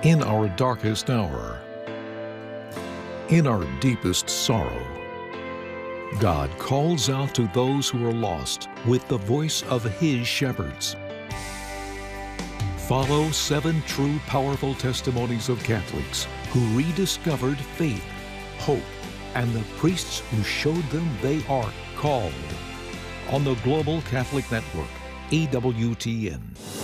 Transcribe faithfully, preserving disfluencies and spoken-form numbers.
in our darkest hour, in our deepest sorrow, God calls out to those who are lost with the voice of His shepherds. Follow seven true, powerful testimonies of Catholics who rediscovered faith, hope, and the priests who showed them they are called on the Global Catholic Network, E W T N.